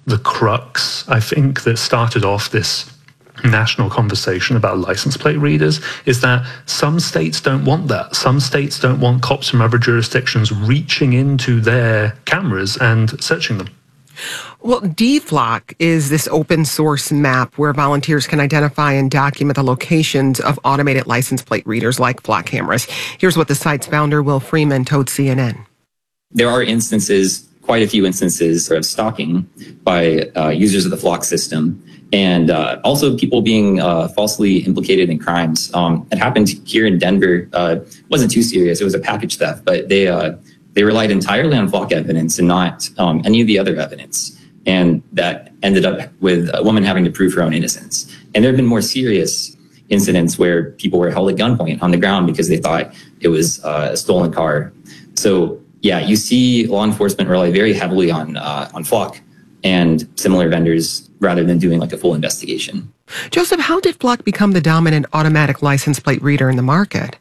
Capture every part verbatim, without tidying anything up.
the crux, I think, that started off this national conversation about license plate readers, is that some states don't want that. Some states don't want cops from other jurisdictions reaching into their cameras and searching them. Well, D Flock is this open source map where volunteers can identify and document the locations of automated license plate readers like Flock cameras. Here's what the site's founder, Will Freeman, told C N N. There are instances, quite a few instances of stalking by uh, users of the Flock system, and uh, also people being uh, falsely implicated in crimes. Um, it happened here in Denver. Uh, it wasn't too serious. It was a package theft, but they uh, they relied entirely on Flock evidence and not um, any of the other evidence. And that ended up with a woman having to prove her own innocence. And there have been more serious incidents where people were held at gunpoint on the ground because they thought it was uh, a stolen car. So yeah, you see law enforcement rely very heavily on uh, on Flock and similar vendors rather than doing like a full investigation. Joseph, how did Flock become the dominant automatic license plate reader in the market?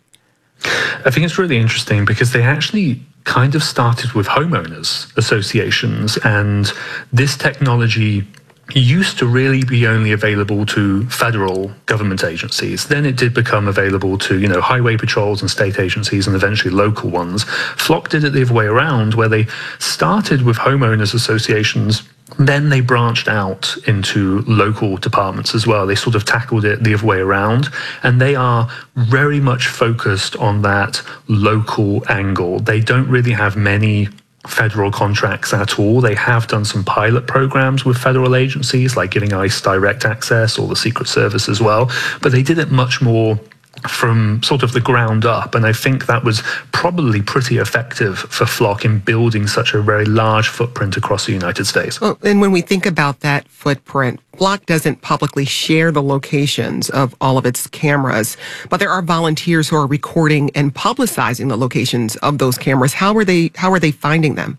I think it's really interesting because they actually kind of started with homeowners associations, and this technology used to really be only available to federal government agencies. Then it did become available to, you know, highway patrols and state agencies and eventually local ones. Flock did it the other way around, where they started with homeowners associations. Then they branched out into local departments as well. They sort of tackled it the other way around, and they are very much focused on that local angle. They don't really have many federal contracts at all. They have done some pilot programs with federal agencies, like giving ICE direct access or the Secret Service as well, but they did it much more from sort of the ground up, and I think that was probably pretty effective for Flock in building such a very large footprint across the United States. Well, and when we think about that footprint, Flock doesn't publicly share the locations of all of its cameras, but there are volunteers who are recording and publicizing the locations of those cameras. How are they, how are they finding them?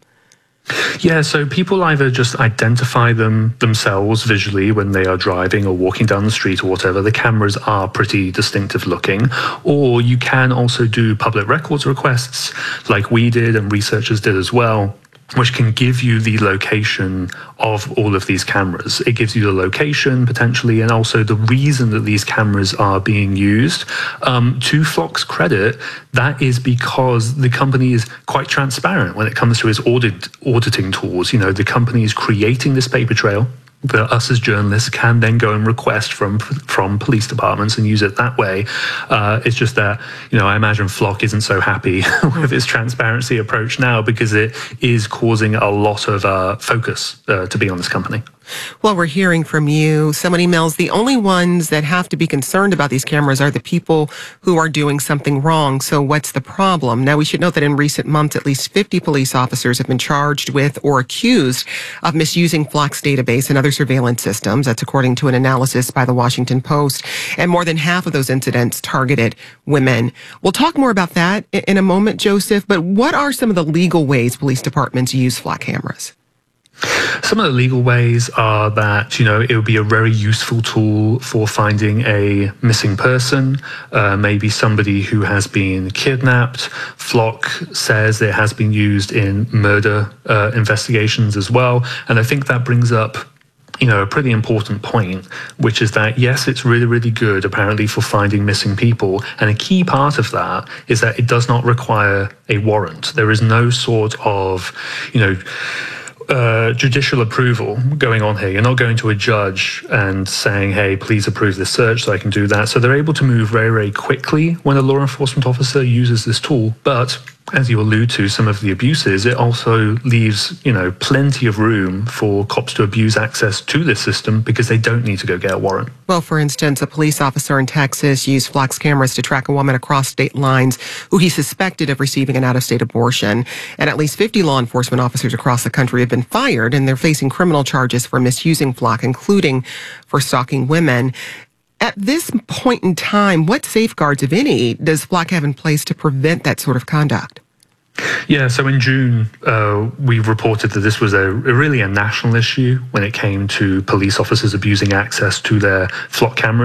Yeah, so people either just identify them themselves visually when they are driving or walking down the street or whatever. The cameras are pretty distinctive looking. Or you can also do public records requests like we did and researchers did as well, which can give you the location of all of these cameras. It gives you the location potentially, and also the reason that these cameras are being used. Um, to Flock's credit, that is because the company is quite transparent when it comes to its audit auditing tools. You know, the company is creating this paper trail that us as journalists can then go and request from from police departments and use it that way. Uh, it's just that, you know, I imagine Flock isn't so happy with its transparency approach now, because it is causing a lot of uh, focus uh, to be on this company. Well, we're hearing from you. So many emails. The only ones that have to be concerned about these cameras are the people who are doing something wrong. So what's the problem? Now, we should note that in recent months, at least fifty police officers have been charged with or accused of misusing Flock's database and other surveillance systems. That's according to an analysis by the Washington Post. And more than half of those incidents targeted women. We'll talk more about that in a moment, Joseph. But what are some of the legal ways police departments use Flock cameras? Some of the legal ways are that, you know, it would be a very useful tool for finding a missing person, uh, maybe somebody who has been kidnapped. Flock says it has been used in murder uh, investigations as well. And I think that brings up, you know, a pretty important point, which is that, yes, it's really, really good, apparently, for finding missing people. And a key part of that is that it does not require a warrant. There is no sort of, you know, Uh, judicial approval going on here. You're not going to a judge and saying, hey, please approve this search so I can do that. So they're able to move very, very quickly when a law enforcement officer uses this tool. But as you allude to, some of the abuses, it also leaves, you know, plenty of room for cops to abuse access to this system because they don't need to go get a warrant. Well, for instance, a police officer in Texas used Flock's cameras to track a woman across state lines who he suspected of receiving an out-of-state abortion. And at least fifty law enforcement officers across the country have been fired, and they're facing criminal charges for misusing Flock, including for stalking women. At this point in time, what safeguards, if any, does Flock have in place to prevent that sort of conduct? Yeah, so in June, uh, we reported that this was a, a really a national issue when it came to police officers abusing access to their Flock cameras.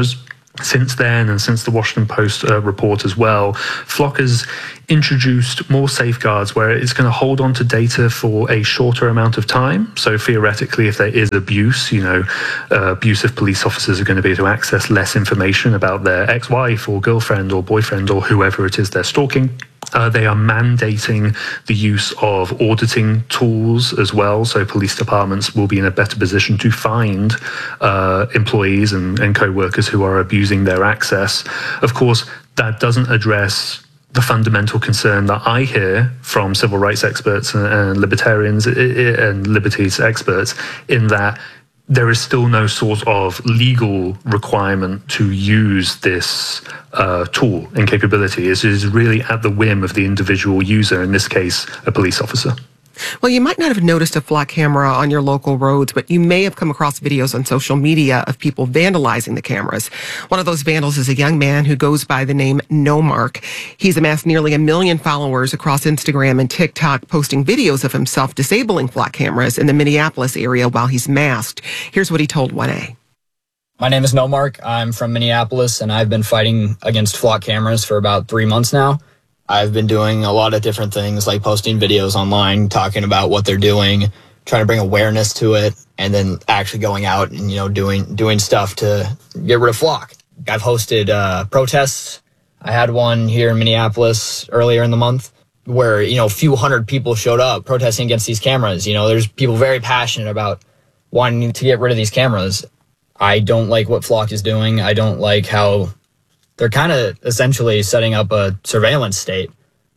Since then, and since the Washington Post uh, report as well, Flock has introduced more safeguards where it's going to hold on to data for a shorter amount of time. So theoretically, if there is abuse, you know, uh, abusive police officers are going to be able to access less information about their ex-wife or girlfriend or boyfriend or whoever it is they're stalking. Uh, they are mandating the use of auditing tools as well, so police departments will be in a better position to find uh, employees and, and co-workers who are abusing their access. Of course, that doesn't address the fundamental concern that I hear from civil rights experts and, and libertarians and liberties experts, in that there is still no sort of legal requirement to use this uh, tool and capability. It is really at the whim of the individual user, in this case, a police officer. Well, you might not have noticed a Flock camera on your local roads, but you may have come across videos on social media of people vandalizing the cameras. One of those vandals is a young man who goes by the name No Mark. He's amassed nearly a million followers across Instagram and TikTok, posting videos of himself disabling Flock cameras in the Minneapolis area while he's masked. Here's what he told one A. My name is No Mark. I'm from Minneapolis, and I've been fighting against Flock cameras for about three months now. I've been doing a lot of different things, like posting videos online, talking about what they're doing, trying to bring awareness to it, and then actually going out and, you know, doing doing stuff to get rid of Flock. I've hosted uh, protests. I had one here in Minneapolis earlier in the month where, you know, a few hundred people showed up protesting against these cameras. You know, there's people very passionate about wanting to get rid of these cameras. I don't like what Flock is doing. I don't like how they're kind of essentially setting up a surveillance state.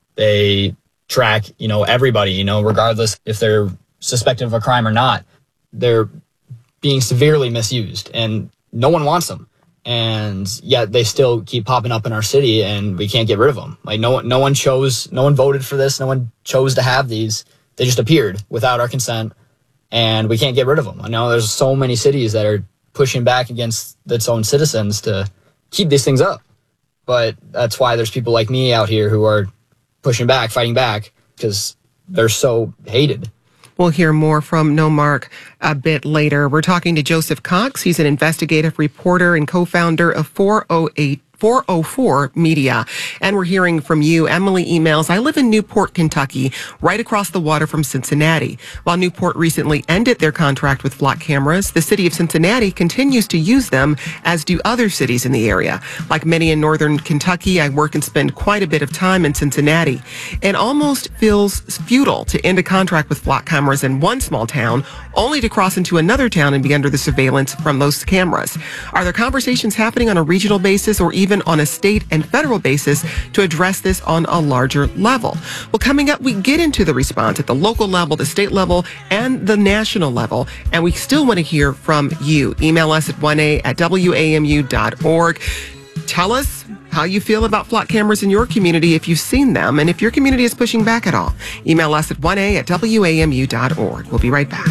They track, you know, everybody, you know, regardless if they're suspected of a crime or not. They're being severely misused, and no one wants them. And yet they still keep popping up in our city, and we can't get rid of them. Like, no one, no one chose, no one voted for this. No one chose to have these. They just appeared without our consent, and we can't get rid of them. I know there's so many cities that are pushing back against its own citizens to keep these things up. But that's why there's people like me out here who are pushing back, fighting back, because they're so hated. We'll hear more from No Mark a bit later. We're talking to Joseph Cox. He's an investigative reporter and co-founder of four oh eight four oh four Media. And we're hearing from you. Emily emails, I live in Newport, Kentucky, right across the water from Cincinnati. While Newport recently ended their contract with Flock cameras, the city of Cincinnati continues to use them, as do other cities in the area. Like many in northern Kentucky, I work and spend quite a bit of time in Cincinnati. It almost feels futile to end a contract with Flock cameras in one small town, only to cross into another town and be under the surveillance from those cameras. Are there conversations happening on a regional basis or even on a state and federal basis to address this on a larger level? Well, coming up, we get into the response at the local level, the state level, and the national level. And we still want to hear from you. Email us at one a at w a m u dot org. Tell us how you feel about Flock cameras in your community, if you've seen them, and if your community is pushing back at all. Email us at one a at w a m u dot org. We'll be right back.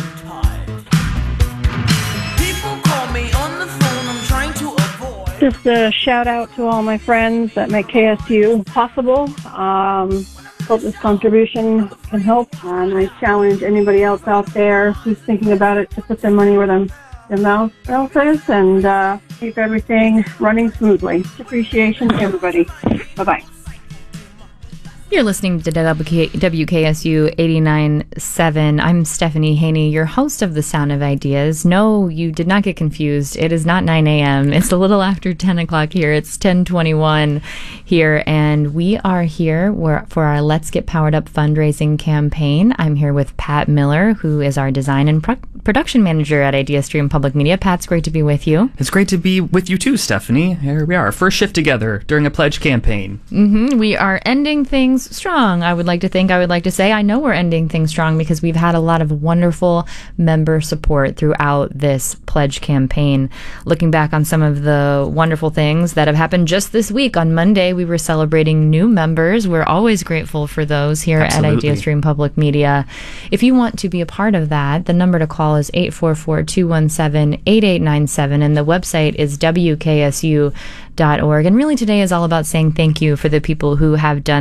Just a shout out to all my friends that make K S U possible. Um, hope this contribution can help. And I challenge anybody else out there who's thinking about it to put their money where their, their mouth is and uh, keep everything running smoothly. Appreciation to everybody. Bye-bye. You're listening to W K S U eighty-nine point seven. I'm Stephanie Haney, your host of The Sound of Ideas. No, you did not get confused. It is not nine a.m. It's a little after ten o'clock here. It's ten twenty-one here, and we are here for our Let's Get Powered Up fundraising campaign. I'm here with Pat Miller, who is our design and pro- production manager at IdeaStream Public Media. Pat's great to be with you. It's great to be with you too, Stephanie. Here we are, first shift together during a pledge campaign. Mm-hmm. We are ending things strong. I would like to think, I would like to say, I know we're ending things strong because we've had a lot of wonderful member support throughout this pledge campaign. Looking back on some of the wonderful things that have happened just this week, on Monday we were celebrating new members. We're always grateful for those here Absolutely. at IdeaStream Public Media. If you want to be a part of that, the number to call is eight four four, two one seven, eight eight nine seven, and the website is w k s u dot org. And really today is all about saying thank you for the people who have done that. And we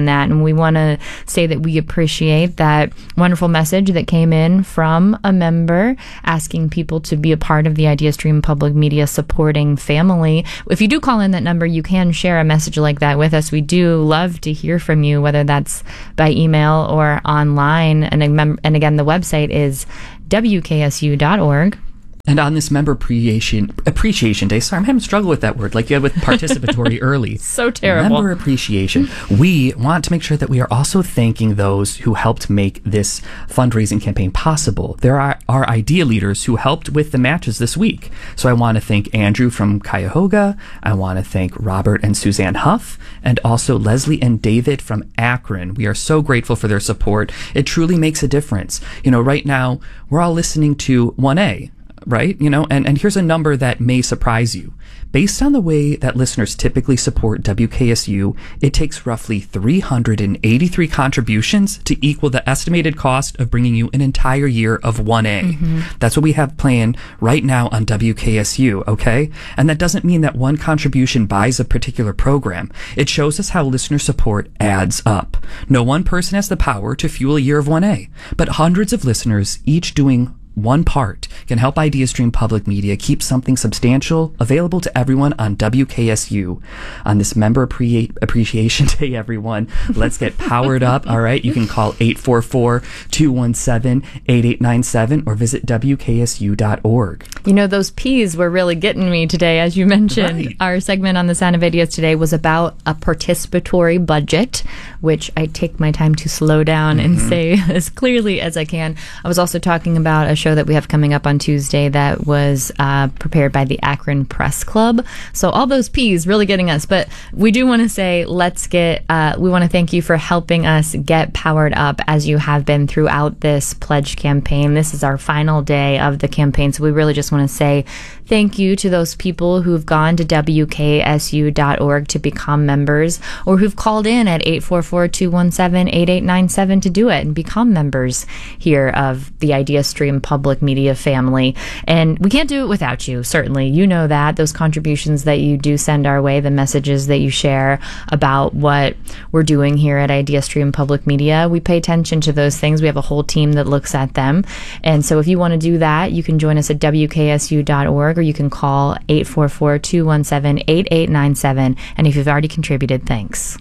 we want to say that we appreciate that wonderful message that came in from a member asking people to be a part of the IdeaStream Public Media supporting family. If you do call in that number, you can share a message like that with us. We do love to hear from you, whether that's by email or online. And, and again, the website is W K S U dot org. And on this Member Appreciation Appreciation Day, sorry, I'm having struggle with that word, like you had with participatory early. So terrible. Member Appreciation. We want to make sure that we are also thanking those who helped make this fundraising campaign possible. There are our idea leaders who helped with the matches this week. So I want to thank Andrew from Cuyahoga. I want to thank Robert and Suzanne Huff, and also Leslie and David from Akron. We are so grateful for their support. It truly makes a difference. You know, right now, we're all listening to one A. Right? You know, and, and here's a number that may surprise you. Based on the way that listeners typically support W K S U, it takes roughly three hundred eighty-three contributions to equal the estimated cost of bringing you an entire year of one A. Mm-hmm. That's what we have planned right now on W K S U, okay? And that doesn't mean that one contribution buys a particular program. It shows us how listener support adds up. No one person has the power to fuel a year of one A, but hundreds of listeners, each doing one part, can help IdeaStream Public Media keep something substantial available to everyone on W K S U. On this Member Appre- Appreciation Day, everyone, let's get powered up, all right? You can call eight four four, two one seven, eight eight nine seven or visit W K S U dot org. You know, those P's were really getting me today, as you mentioned. Right. Our segment on the Sound of Ideas today was about a participatory budget, which I take my time to slow down mm-hmm. and say as clearly as I can. I was also talking about a show that we have coming up on Tuesday that was uh, prepared by the Akron Press Club. So all those P's really getting us. But we do want to say, let's get, uh, we want to thank you for helping us get powered up as you have been throughout this pledge campaign. This is our final day of the campaign. So we really just want to say thank you to those people who've gone to W K S U dot org to become members, or who've called in at eight four four, two one seven, eight eight nine seven to do it and become members here of the IdeaStream Public Media family. And we can't do it without you, certainly. You know that. Those contributions that you do send our way, the messages that you share about what we're doing here at IdeaStream Public Media, we pay attention to those things. We have a whole team that looks at them. And so if you want to do that, you can join us at W K S U dot org, or you can call eight four four, two one seven, eight eight nine seven. And if you've already contributed, thanks.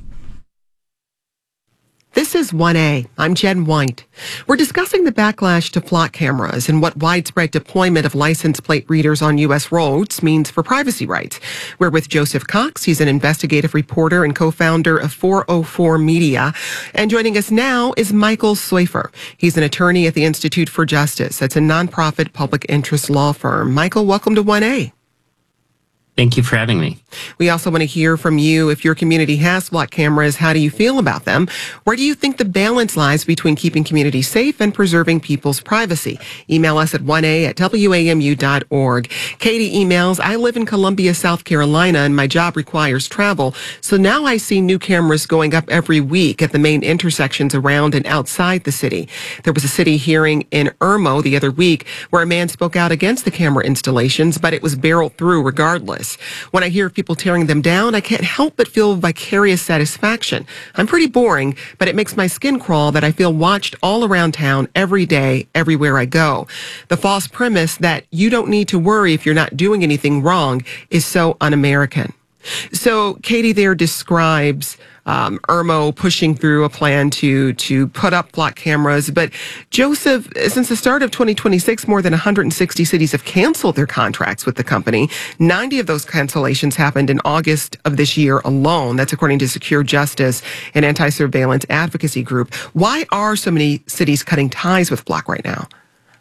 This is one A. I'm Jen White. We're discussing the backlash to flock cameras and what widespread deployment of license plate readers on U S roads means for privacy rights. We're with Joseph Cox. He's an investigative reporter and co-founder of four oh four Media. And joining us now is Michael Swafer. He's an attorney at the Institute for Justice. That's a nonprofit public interest law firm. Michael, welcome to one A. Thank you for having me. We also want to hear from you. If your community has flock cameras, how do you feel about them? Where do you think the balance lies between keeping communities safe and preserving people's privacy? Email us at one A at W A M U dot org. Katie emails, I live in Columbia, South Carolina, and my job requires travel. So now I see new cameras going up every week at the main intersections around and outside the city. There was a city hearing in Irmo the other week where a man spoke out against the camera installations, but it was barreled through regardless. When I hear of people tearing them down, I can't help but feel vicarious satisfaction. I'm pretty boring, but it makes my skin crawl that I feel watched all around town every day, everywhere I go. The false premise that you don't need to worry if you're not doing anything wrong is so un-American. So Katie there describes um, Irmo pushing through a plan to to put up flock cameras. But Joseph, since the start of twenty twenty-six, more than one hundred sixty cities have canceled their contracts with the company. ninety of those cancellations happened in August of this year alone. That's according to Secure Justice, an anti-surveillance advocacy group. Why are so many cities cutting ties with Flock right now?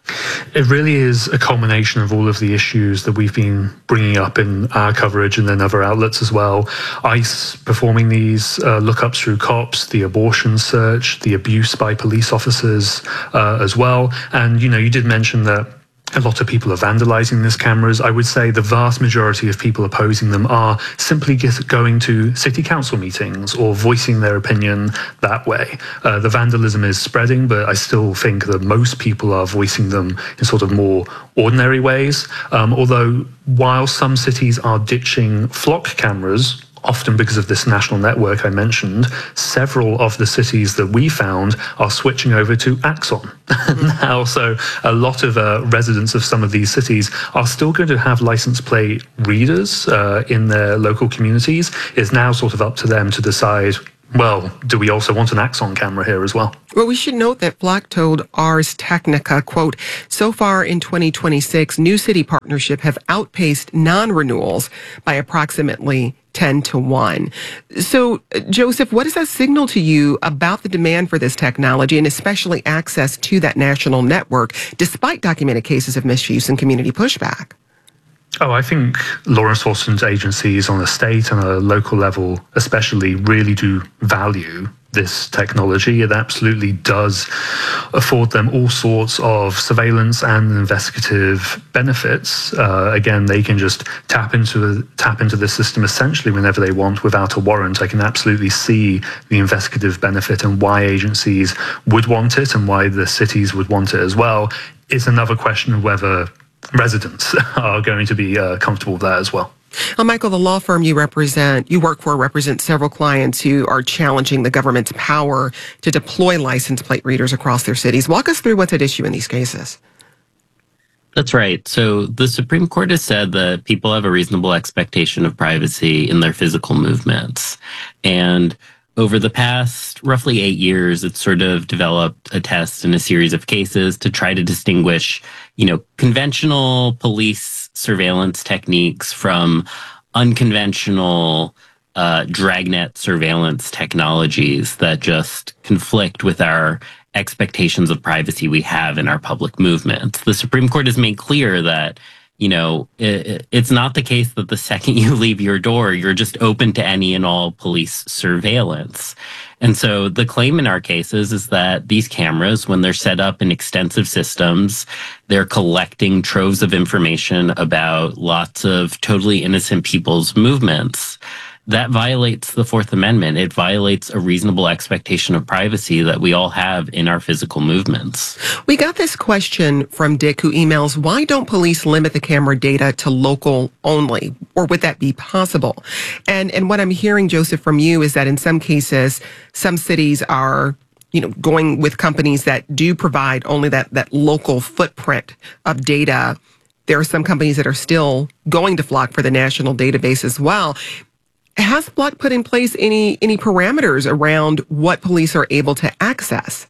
It really is a culmination of all of the issues that we've been bringing up in our coverage and then other outlets as well. ICE performing these uh, lookups through cops, the abortion search, the abuse by police officers uh, as well. And, you know, you did mention that a lot of people are vandalizing these cameras. I would say the vast majority of people opposing them are simply just going to city council meetings or voicing their opinion that way. Uh, the vandalism is spreading, but I still think that most people are voicing them in sort of more ordinary ways. Um, although while some cities are ditching flock cameras often because of this national network I mentioned, several of the cities that we found are switching over to Axon now. So a lot of uh, residents of some of these cities are still going to have license plate readers uh, in their local communities. It's now sort of up to them to decide, well, do we also want an Axon camera here as well? Well, we should note that Flock told Ars Technica, quote, so far in twenty twenty-six, new city partnership have outpaced non-renewals by approximately ten to one. So, Joseph, what does that signal to you about the demand for this technology and especially access to that national network, despite documented cases of misuse and community pushback? Oh, I think law enforcement agencies on a state and a local level especially really do value this technology. It absolutely does afford them all sorts of surveillance and investigative benefits. Uh, again, they can just tap into tap into the system essentially whenever they want without a warrant. I can absolutely see the investigative benefit and why agencies would want it and why the cities would want it as well. It's another question of whether residents are going to be uh, comfortable with that as well. Well, Michael, the law firm you represent, you work for, represents several clients who are challenging the government's power to deploy license plate readers across their cities. Walk us through what's at issue in these cases. That's right. So the Supreme Court has said that people have a reasonable expectation of privacy in their physical movements. And over the past roughly eight years, it's sort of developed a test in a series of cases to try to distinguish, you know, conventional police surveillance techniques from unconventional uh, dragnet surveillance technologies that just conflict with our expectations of privacy we have in our public movements. The Supreme Court has made clear that, you know, it, it's not the case that the second you leave your door, you're just open to any and all police surveillance. And so the claim in our cases is that these cameras, when they're set up in extensive systems, they're collecting troves of information about lots of totally innocent people's movements. That violates the Fourth Amendment. It violates a reasonable expectation of privacy that we all have in our physical movements. We got this question from Dick, who emails, why don't police limit the camera data to local only? Or would that be possible? And and what I'm hearing, Joseph, from you is that in some cases, some cities are, you know, going with companies that do provide only that, that local footprint of data. There are some companies that are still going to Flock for the national database as well. Has Flock put in place any any parameters around what police are able to access?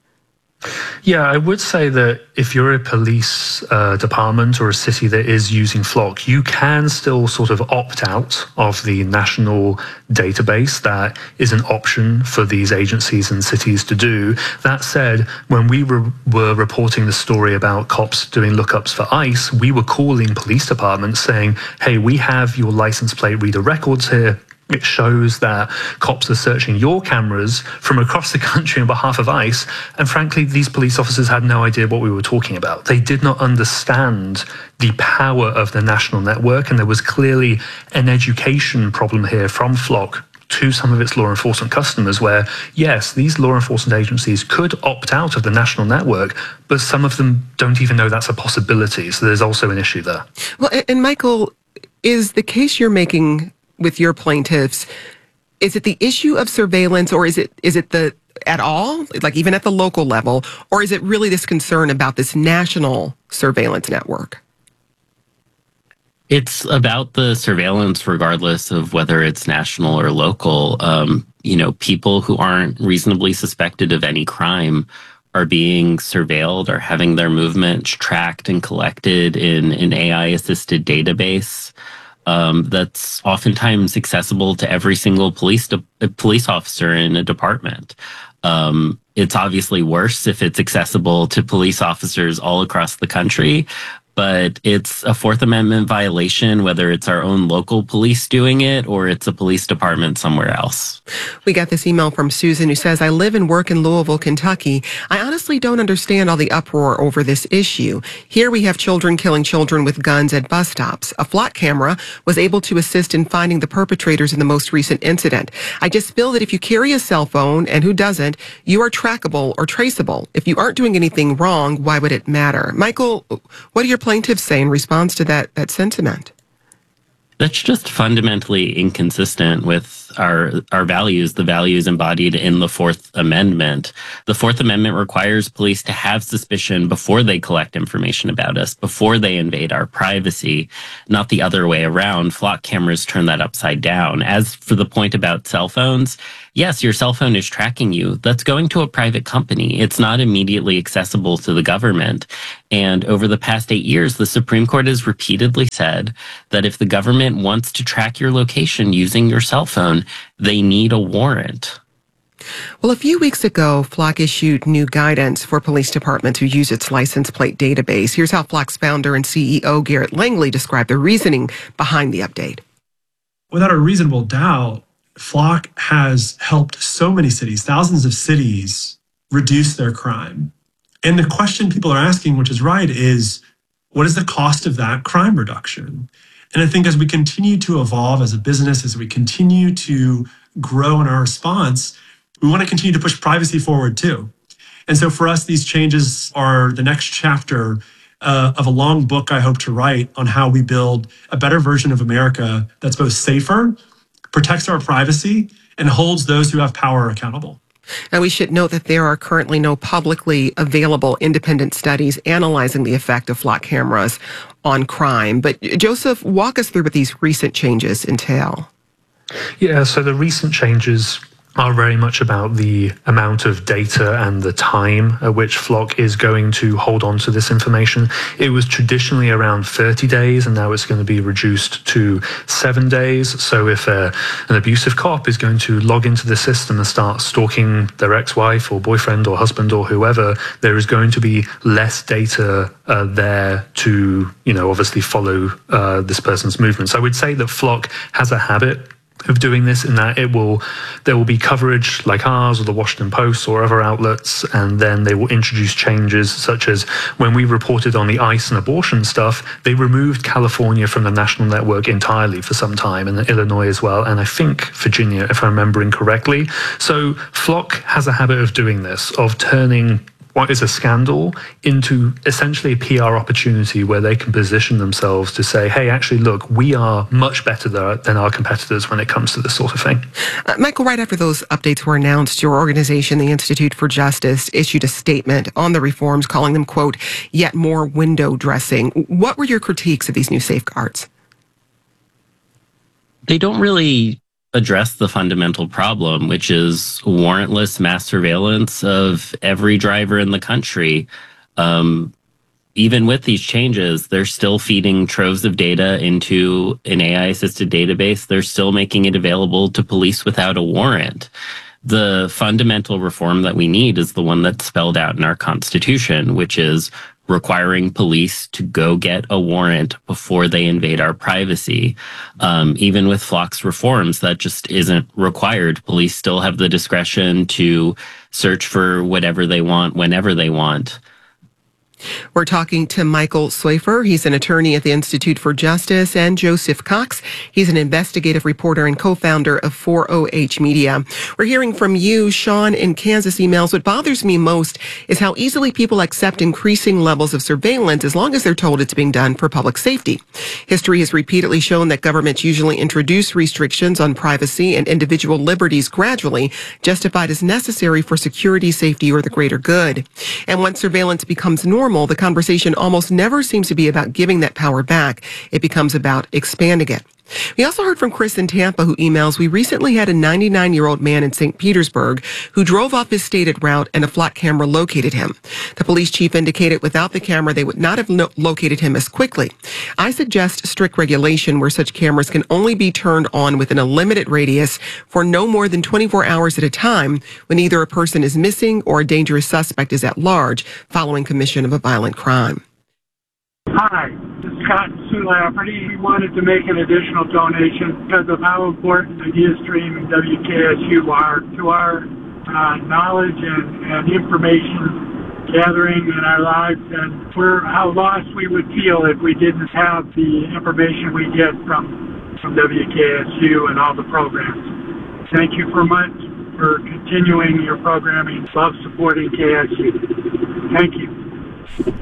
Yeah, I would say that if you're a police uh, department or a city that is using Flock, you can still sort of opt out of the national database. That is an option for these agencies and cities to do. That said, when we re- were reporting the story about cops doing lookups for ICE, we were calling police departments saying, hey, we have your license plate reader records here. It shows that cops are searching your cameras from across the country on behalf of ICE. And frankly, these police officers had no idea what we were talking about. They did not understand the power of the national network. And there was clearly an education problem here from Flock to some of its law enforcement customers where, yes, these law enforcement agencies could opt out of the national network, but some of them don't even know that's a possibility. So there's also an issue there. Well, and Michael, is the case you're making with your plaintiffs, is it the issue of surveillance, or is it is it the at all, like even at the local level, or is it really this concern about this national surveillance network? It's about the surveillance, regardless of whether it's national or local. Um, you know, people who aren't reasonably suspected of any crime are being surveilled, or having their movements tracked and collected in an A I-assisted database. Um, that's oftentimes accessible to every single police de- police officer in a department. Um, it's obviously worse if it's accessible to police officers all across the country, but it's a Fourth Amendment violation, whether it's our own local police doing it or it's a police department somewhere else. We got this email from Susan who says, I live and work in Louisville, Kentucky. I honestly don't understand all the uproar over this issue. Here we have children killing children with guns at bus stops. A Flock camera was able to assist in finding the perpetrators in the most recent incident. I just feel that if you carry a cell phone, and who doesn't, you are trackable or traceable. If you aren't doing anything wrong, why would it matter? Michael, what are your plaintiffs say in response to that, that sentiment? That's just fundamentally inconsistent with our our values, the values embodied in the Fourth Amendment. The Fourth Amendment requires police to have suspicion before they collect information about us, before they invade our privacy, not the other way around. Flock cameras turn that upside down. As for the point about cell phones, yes, your cell phone is tracking you. That's going to a private company. It's not immediately accessible to the government. And over the past eight years, the Supreme Court has repeatedly said that if the government wants to track your location using your cell phone, they need a warrant. Well, a few weeks ago, Flock issued new guidance for police departments who use its license plate database. Here's how Flock's founder and C E O, Garrett Langley, described the reasoning behind the update. Without a reasonable doubt, Flock has helped so many cities, thousands of cities, reduce their crime. And the question people are asking, which is right, is what is the cost of that crime reduction? And I think as we continue to evolve as a business, as we continue to grow in our response, we want to continue to push privacy forward too. And so for us, these changes are the next chapter uh, of a long book I hope to write on how we build a better version of America that's both safer, protects our privacy, and holds those who have power accountable. Now, we should note that there are currently no publicly available independent studies analyzing the effect of Flock cameras on crime. But Joseph, walk us through what these recent changes entail. Yeah, so the recent changes are very much about the amount of data and the time at which Flock is going to hold on to this information. It was traditionally around thirty days, and now it's going to be reduced to seven days. So if a, an abusive cop is going to log into the system and start stalking their ex-wife or boyfriend or husband or whoever, there is going to be less data uh, there to, you know, obviously follow uh, this person's movements. I would say that Flock has a habit of doing this in that it will there will be coverage like ours or the Washington Post or other outlets, and then they will introduce changes such as when we reported on the ICE and abortion stuff, they removed California from the national network entirely for some time, and Illinois as well, and I think Virginia, if I'm remembering correctly. So Flock has a habit of doing this, of turning what is a scandal into essentially a P R opportunity where they can position themselves to say, hey, actually, look, we are much better than our competitors when it comes to this sort of thing. Uh, Michael, right after those updates were announced, your organization, the Institute for Justice, issued a statement on the reforms, calling them, quote, yet more window dressing. What were your critiques of these new safeguards? They don't really address the fundamental problem, which is warrantless mass surveillance of every driver in the country. Um, even with these changes, they're still feeding troves of data into an A I-assisted database. They're still making it available to police without a warrant. The fundamental reform that we need is the one that's spelled out in our Constitution, which is requiring police to go get a warrant before they invade our privacy. Um, even with Flock's reforms, that just isn't required. Police still have the discretion to search for whatever they want, whenever they want. We're talking to Michael Swafer. He's an attorney at the Institute for Justice, and Joseph Cox. He's an investigative reporter and co-founder of four oh H Media. We're hearing from you. Sean in Kansas emails, what bothers me most is how easily people accept increasing levels of surveillance as long as they're told it's being done for public safety. History has repeatedly shown that governments usually introduce restrictions on privacy and individual liberties gradually, justified as necessary for security, safety, or the greater good. And once surveillance becomes normal, the conversation almost never seems to be about giving that power back. It becomes about expanding it. We also heard from Chris in Tampa, who emails, we recently had a ninety-nine-year-old man in Saint Petersburg who drove off his stated route and a Flock camera located him. The police chief indicated without the camera, they would not have no- located him as quickly. I suggest strict regulation where such cameras can only be turned on within a limited radius for no more than twenty-four hours at a time when either a person is missing or a dangerous suspect is at large following commission of a violent crime. Hi, this is Scott Sue Lafferty. We wanted to make an additional donation because of how important Idea Stream and W K S U are to our uh, knowledge and, and information gathering in our lives, and we're, how lost we would feel if we didn't have the information we get from, from W K S U and all the programs. Thank you for much for continuing your programming. Love supporting K S U. Thank you.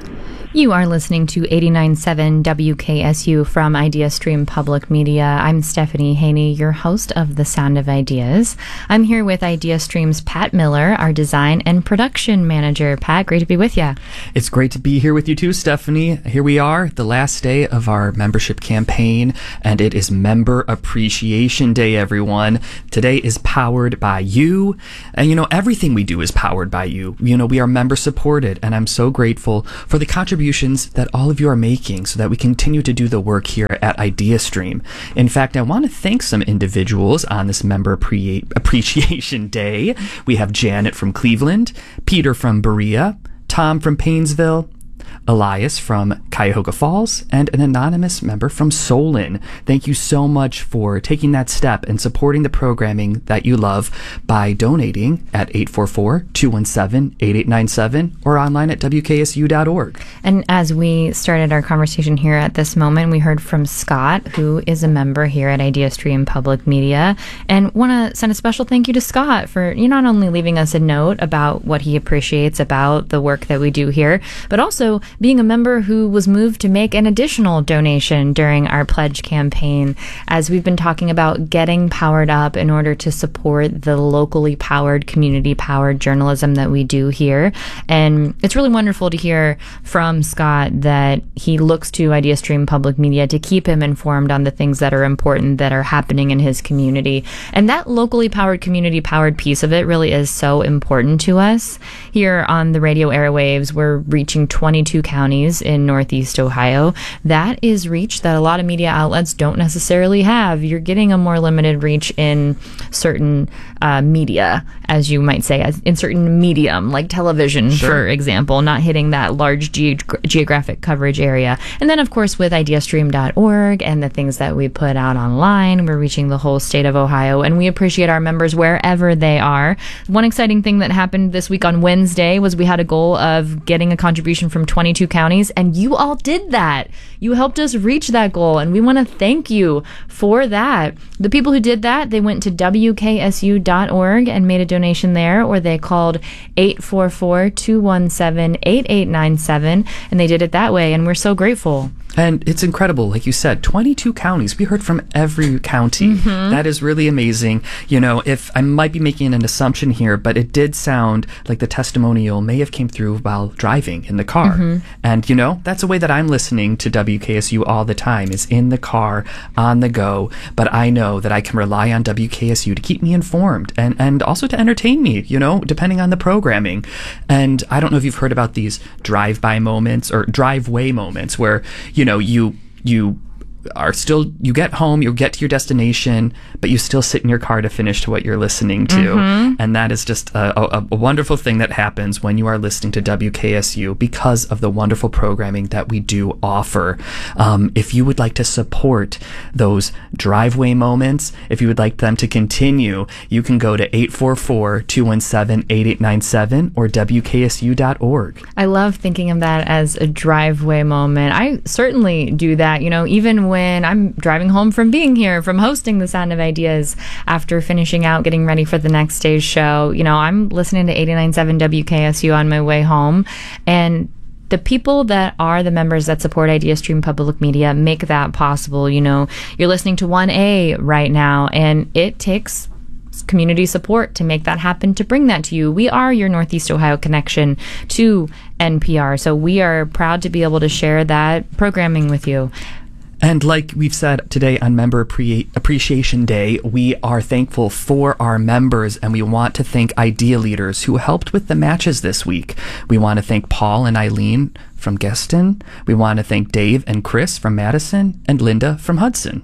You are listening to eighty-nine point seven W K S U from IdeaStream Public Media. I'm Stephanie Haney, your host of The Sound of Ideas. I'm here with IdeaStream's Pat Miller, our design and production manager. Pat, great to be with you. It's great to be here with you too, Stephanie. Here we are, the last day of our membership campaign, and it is Member Appreciation Day, everyone. Today is powered by you, and you know, everything we do is powered by you. You know, we are member supported, and I'm so grateful for the contributions that all of you are making so that we continue to do the work here at IdeaStream. In fact, I want to thank some individuals on this Member Appre- Appreciation Day. We have Janet from Cleveland, Peter from Berea, Tom from Painesville, Elias from Cuyahoga Falls, and an anonymous member from Solon. Thank you so much for taking that step and supporting the programming that you love by donating at eight four four, two one seven, eight eight nine seven or online at W K S U dot org. And as we started our conversation here at this moment, we heard from Scott, who is a member here at IdeaStream Public Media, and want to send a special thank you to Scott for you not only leaving us a note about what he appreciates about the work that we do here, but also being a member who was moved to make an additional donation during our pledge campaign, as we've been talking about getting powered up in order to support the locally powered, community powered journalism that we do here. And it's really wonderful to hear from Scott that he looks to IdeaStream Public Media to keep him informed on the things that are important that are happening in his community. And that locally powered, community powered piece of it really is so important to us. Here on the radio airwaves, we're reaching twenty-two counties in Northeast Ohio. That is reach that a lot of media outlets don't necessarily have. You're getting a more limited reach in certain uh, media, as you might say, as in certain medium, like television, sure. for example, not hitting that large ge- geographic coverage area. And then, of course, with ideastream dot org and the things that we put out online, we're reaching the whole state of Ohio, and we appreciate our members wherever they are. One exciting thing that happened this week on Wednesday was we had a goal of getting a contribution from twenty-two counties, and you all did that. You helped us reach that goal, and we want to thank you for that. The people who did that, they went to W K S U dot org and made a donation there, or they called eight four four, two one seven, eight eight nine seven, and they did it that way, and we're so grateful. And it's incredible, like you said, twenty-two counties. We heard from every county. Mm-hmm. That is really amazing. You know, if I might be making an assumption here, but it did sound like the testimonial may have came through while driving in the car. Mm-hmm. And, you know, that's a way that I'm listening to W K S U all the time, is in the car, on the go. But I know that I can rely on W K S U to keep me informed and, and also to entertain me, you know, depending on the programming. And I don't know if you've heard about these drive-by moments or driveway moments where, you know, you you are still, you get home, you get to your destination, but you still sit in your car to finish to what you're listening to. Mm-hmm. And that is just a, a, a wonderful thing that happens when you are listening to W K S U because of the wonderful programming that we do offer. Um, if you would like to support those driveway moments, if you would like them to continue, you can go to eight four four, two one seven, eight eight nine seven or W K S U dot org. I love thinking of that as a driveway moment. I certainly do that, you know, even when When I'm driving home from being here, from hosting The Sound of Ideas, after finishing out, getting ready for the next day's show, you know, I'm listening to eighty-nine point seven W K S U on my way home. And the people that are the members that support IdeaStream Public Media make that possible. You know, you're listening to one A right now, and it takes community support to make that happen, to bring that to you. We are your Northeast Ohio connection to N P R, so we are proud to be able to share that programming with you. And like we've said today on Member Appre- Appreciation Day, we are thankful for our members, and we want to thank Idea Leaders who helped with the matches this week. We want to thank Paul and Eileen from Geston. We want to thank Dave and Chris from Madison, and Linda from Hudson.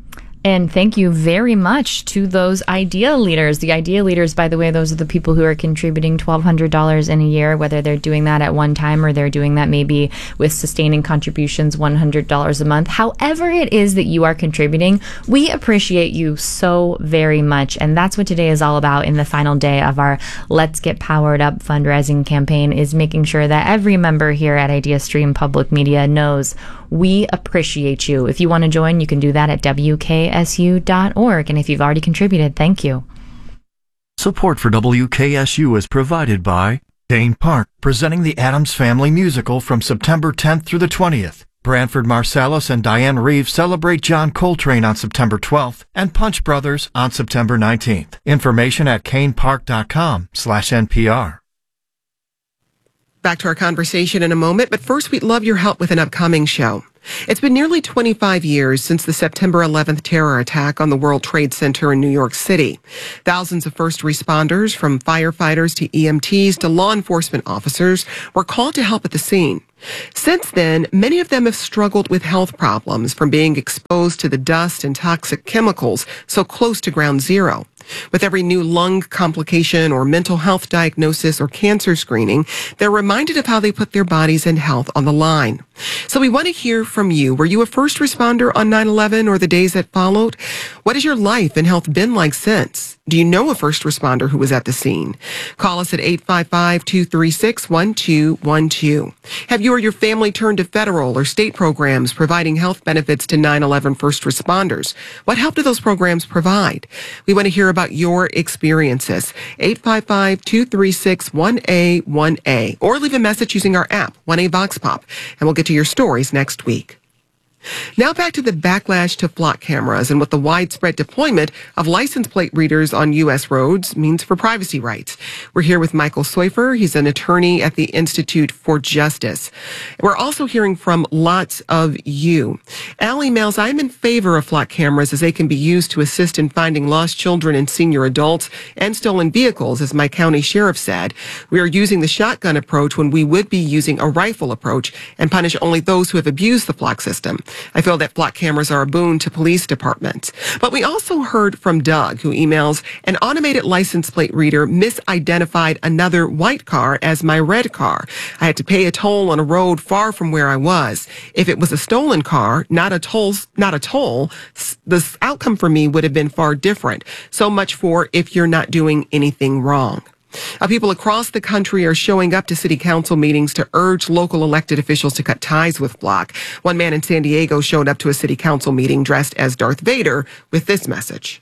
And thank you very much to those Idea Leaders. The Idea Leaders, by the way, those are the people who are contributing twelve hundred dollars in a year, whether they're doing that at one time or they're doing that maybe with sustaining contributions, one hundred dollars a month. However it is that you are contributing, we appreciate you so very much. And that's what today is all about in the final day of our Let's Get Powered Up fundraising campaign, is making sure that every member here at IdeaStream Public Media knows we appreciate you. If you want to join, you can do that at W K S U dot org. And if you've already contributed, thank you. Support for W K S U is provided by Dane Park, presenting the Addams Family musical from September tenth through the twentieth. Branford Marsalis and Diane Reeves celebrate John Coltrane on September twelfth and Punch Brothers on September nineteenth. Information at canepark.com slash NPR. Back to our conversation in a moment, but first we'd love your help with an upcoming show. It's been nearly twenty-five years since the September eleventh terror attack on the World Trade Center in New York City. Thousands of first responders, from firefighters to E M Ts to law enforcement officers, were called to help at the scene. Since then, many of them have struggled with health problems from being exposed to the dust and toxic chemicals so close to ground zero. With every new lung complication or mental health diagnosis or cancer screening, they're reminded of how they put their bodies and health on the line. So we want to hear from you. Were you a first responder on nine eleven or the days that followed? What has your life and health been like since? Do you know a first responder who was at the scene? Call us at eight five five, two three six, one two one two. Have you or your family turned to federal or state programs providing health benefits to nine eleven first responders? What help do those programs provide? We want to hear about your experiences. eight five five, two three six, one A one A, or leave a message using our app, one A Vox Pop, and we'll get to your stories next week. Now back to the backlash to flock cameras and what the widespread deployment of license plate readers on U S roads means for privacy rights. We're here with Michael Soifer. He's an attorney at the Institute for Justice. We're also hearing from lots of you. Allie mails, I'm in favor of flock cameras as they can be used to assist in finding lost children and senior adults and stolen vehicles, as my county sheriff said. We are using the shotgun approach when we would be using a rifle approach and punish only those who have abused the flock system. I feel that flock cameras are a boon to police departments. But we also heard from Doug, who emails, an automated license plate reader misidentified another white car as my red car. I had to pay a toll on a road far from where I was. If it was a stolen car, not a toll, not a toll, the outcome for me would have been far different. So much for if you're not doing anything wrong. Uh, people across the country are showing up to city council meetings to urge local elected officials to cut ties with Flock. One man in San Diego showed up to a city council meeting dressed as Darth Vader with this message.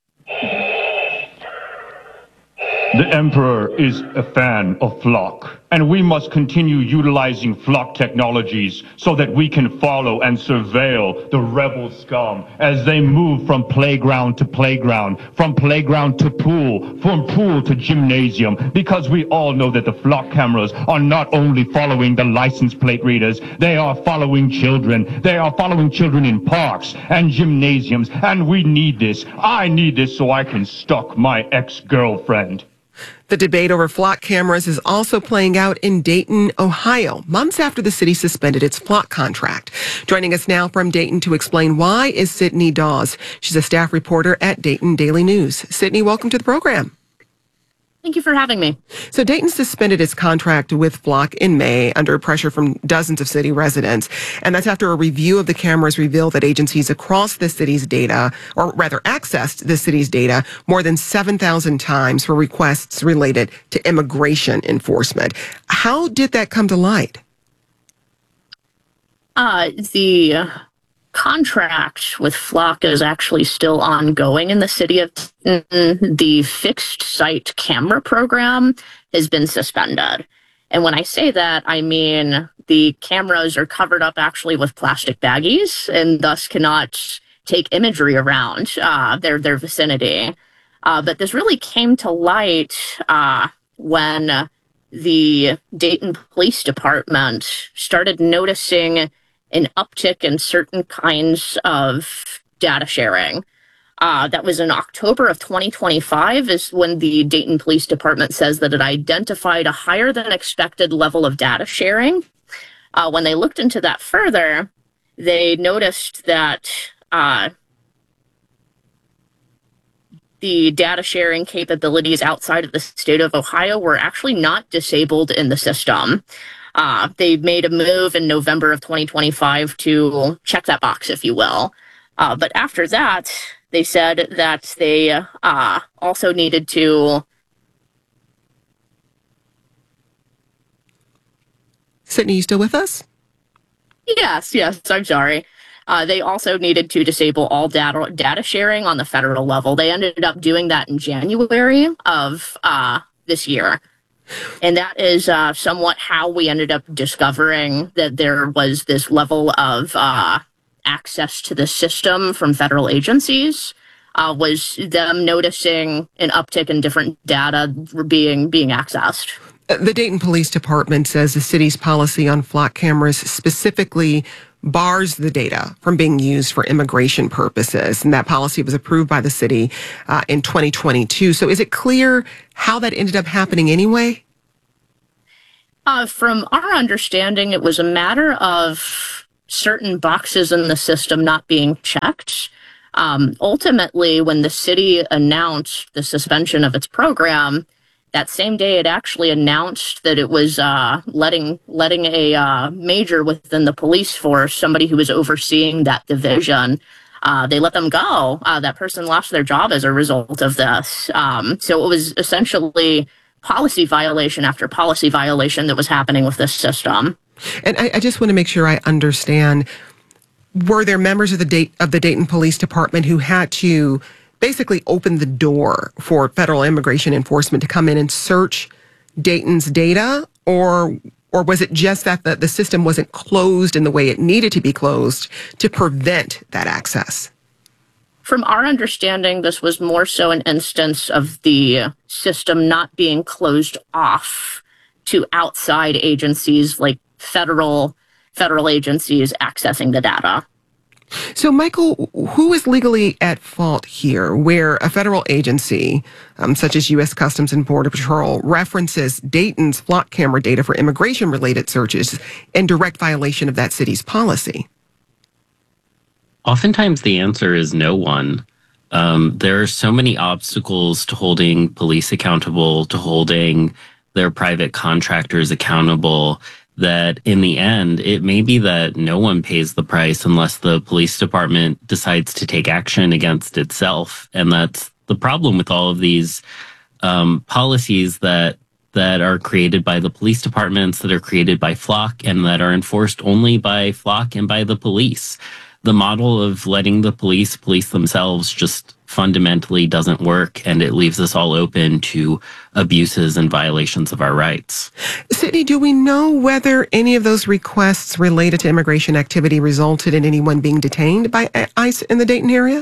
The Emperor is a fan of Flock, and we must continue utilizing Flock technologies so that we can follow and surveil the rebel scum as they move from playground to playground, from playground to pool, from pool to gymnasium, because we all know that the Flock cameras are not only following the license plate readers, they are following children. They are following children in parks and gymnasiums, and we need this. I need this so I can stalk my ex-girlfriend. The debate over flock cameras is also playing out in Dayton, Ohio, months after the city suspended its flock contract. Joining us now from Dayton to explain why is Sydney Dawes. She's a staff reporter at Dayton Daily News. Sydney, welcome to the program. Thank you for having me. So Dayton suspended its contract with Flock in May under pressure from dozens of city residents. And that's after a review of the cameras revealed that agencies across the city's data, or rather accessed the city's data, more than seven thousand times for requests related to immigration enforcement. How did that come to light? Uh, the contract with Flock is actually still ongoing in the city of Dayton. The fixed site camera program has been suspended. And when I say that, I mean the cameras are covered up actually with plastic baggies and thus cannot take imagery around uh, their, their vicinity. Uh, but this really came to light uh, when the Dayton Police Department started noticing an uptick in certain kinds of data sharing. Uh, that was in October of twenty twenty-five is when the Dayton Police Department says that it identified a higher than expected level of data sharing. Uh, when they looked into that further, they noticed that uh, the data sharing capabilities outside of the state of Ohio were actually not disabled in the system. Uh, they made a move in November of twenty twenty-five to check that box, if you will. Uh, but after that, they said that they uh, also needed to... Sydney, you still with us? Yes, yes, I'm sorry. Uh, they also needed to disable all data, data sharing on the federal level. They ended up doing that in January of uh, this year. And that is uh, somewhat how we ended up discovering that there was this level of uh, access to the system from federal agencies, uh, was them noticing an uptick in different data being being accessed. The Dayton Police Department says the city's policy on flock cameras specifically bars the data from being used for immigration purposes. And that policy was approved by the city uh, in twenty twenty-two. So is it clear how that ended up happening anyway? Uh, from our understanding, it was a matter of certain boxes in the system not being checked. Um, ultimately, when the city announced the suspension of its program, that same day, it actually announced that it was uh, letting letting a uh, major within the police force, somebody who was overseeing that division, uh, they let them go. Uh, that person lost their job as a result of this. Um, so it was essentially policy violation after policy violation that was happening with this system. And I, I just want to make sure I understand, were there members of the Dayton, of the Dayton Police Department who had to basically opened the door for federal immigration enforcement to come in and search Dayton's data? Or or was it just that the, the system wasn't closed in the way it needed to be closed to prevent that access? From our understanding, this was more so an instance of the system not being closed off to outside agencies like federal federal agencies accessing the data. So, Michael, who is legally at fault here where a federal agency, um, such as U S Customs and Border Patrol, references Dayton's flock camera data for immigration-related searches in direct violation of that city's policy? Oftentimes the answer is no one. Um, there are so many obstacles to holding police accountable, to holding their private contractors accountable, that in the end, it may be that no one pays the price unless the police department decides to take action against itself. And that's the problem with all of these um, policies that that are created by the police departments, that are created by Flock, and that are enforced only by Flock and by the police. The model of letting the police police themselves just fundamentally doesn't work, and it leaves us all open to abuses and violations of our rights. Sydney, do we know whether any of those requests related to immigration activity resulted in anyone being detained by ICE in the Dayton area?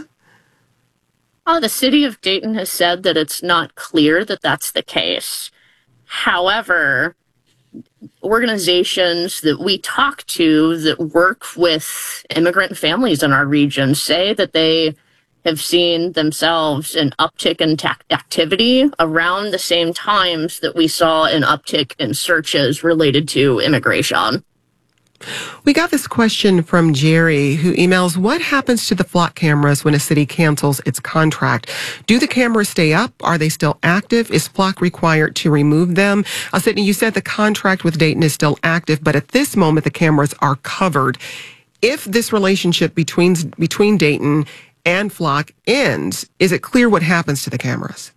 Uh, the city of Dayton has said that it's not clear that that's the case. However, organizations that we talk to that work with immigrant families in our region say that they have seen themselves an uptick in ta- activity around the same times that we saw an uptick in searches related to immigration. We got this question from Jerry, who emails, what happens to the flock cameras when a city cancels its contract? Do the cameras stay up? Are they still active? Is Flock required to remove them? Uh, Sydney, you said the contract with Dayton is still active, but at this moment, the cameras are covered. If this relationship between, between Dayton and Flock ends, is it clear what happens to the cameras?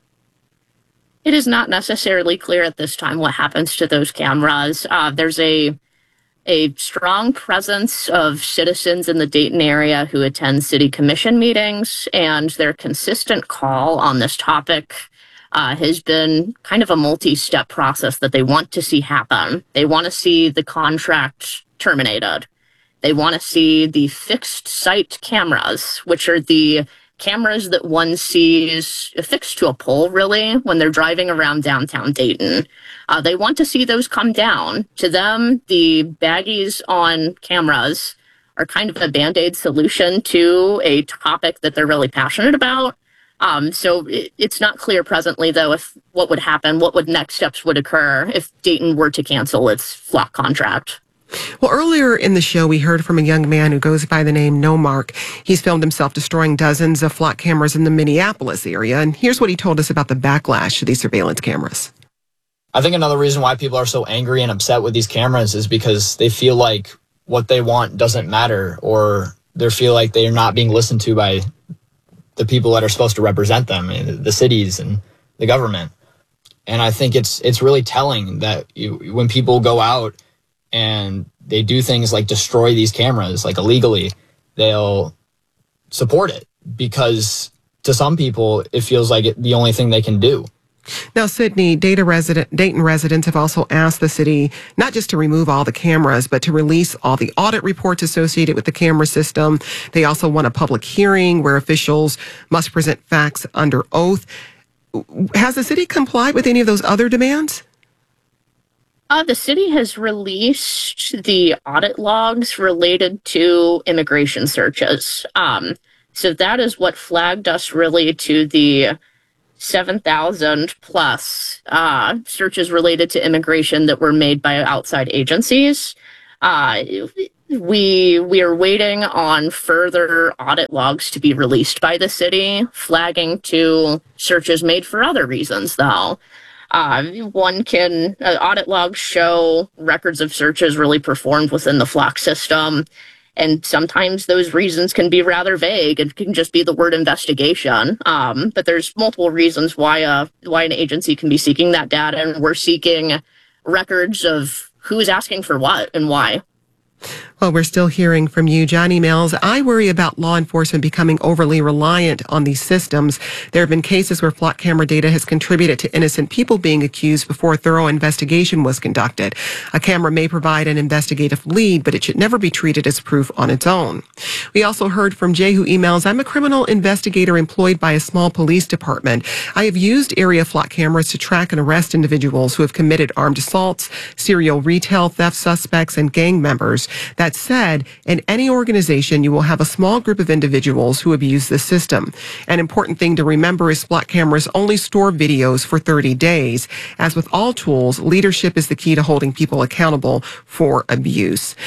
It is not necessarily clear at this time what happens to those cameras. Uh, there's a a strong presence of citizens in the Dayton area who attend city commission meetings, and their consistent call on this topic uh, has been kind of a multi-step process that they want to see happen. They want to see the contract terminated. They want to see the fixed site cameras, which are the cameras that one sees affixed to a pole, really, when they're driving around downtown Dayton. Uh, they want to see those come down. To them, the baggies on cameras are kind of a Band-Aid solution to a topic that they're really passionate about. Um, so it, it's not clear presently, though, if what would happen, what would next steps would occur if Dayton were to cancel its Flock contract. Well, earlier in the show, we heard from a young man who goes by the name No Mark. He's filmed himself destroying dozens of Flock cameras in the Minneapolis area. And here's what he told us about the backlash to these surveillance cameras. I think another reason why people are so angry and upset with these cameras is because they feel like what they want doesn't matter, or they feel like they are not being listened to by the people that are supposed to represent them, the cities and the government. And I think it's it's really telling that you, when people go out and they do things like destroy these cameras, like illegally, they'll support it because to some people, it feels like it, the only thing they can do. Now, Sydney, Data resident, Dayton residents have also asked the city not just to remove all the cameras, but to release all the audit reports associated with the camera system. They also want a public hearing where officials must present facts under oath. Has the city complied with any of those other demands? Uh, the city has released the audit logs related to immigration searches. Um, so that is what flagged us really to the seven thousand plus uh, searches related to immigration that were made by outside agencies. Uh, we we are waiting on further audit logs to be released by the city, flagging to searches made for other reasons, though. Uh, one can, uh, audit logs show records of searches really performed within the Flock system. And sometimes those reasons can be rather vague. It can just be the word investigation. Um, but there's multiple reasons why uh, why an agency can be seeking that data, and we're seeking records of who's asking for what and why. Well, we're still hearing from you, Johnny Mills. I worry about law enforcement becoming overly reliant on these systems. There have been cases where flock camera data has contributed to innocent people being accused before a thorough investigation was conducted. A camera may provide an investigative lead, but it should never be treated as proof on its own. We also heard from Jay, who emails, I'm a criminal investigator employed by a small police department. I have used area flock cameras to track and arrest individuals who have committed armed assaults, serial retail theft suspects, and gang members. That said, in any organization, you will have a small group of individuals who abuse the system. An important thing to remember is flock cameras only store videos for thirty days. As with all tools, leadership is the key to holding people accountable for abuse.